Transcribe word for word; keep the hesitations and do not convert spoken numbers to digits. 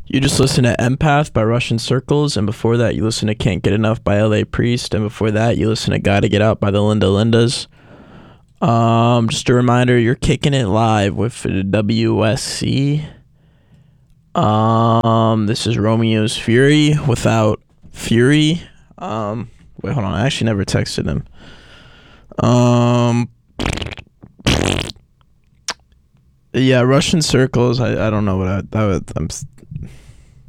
You just listen to Empath by Russian Circles, and before that you listen to Can't Get Enough by L A Priest, and before that you listen to Gotta Get Out by the Linda Lindas. Um, just a reminder, you're kicking it live with W S C. Um, this is Romeo's Fury without Fury. Um, wait, hold on. I actually never texted him. Um, yeah, Russian Circles. I, I don't know what I, I I'm